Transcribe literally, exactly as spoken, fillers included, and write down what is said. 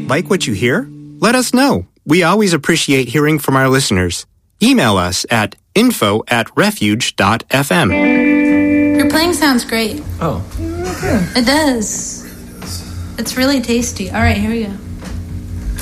Like what you hear? Let us know. We always appreciate hearing from our listeners. Email us at info at refuge dot f m. Your playing sounds great. Oh. It does. It's really tasty. All right, here we go.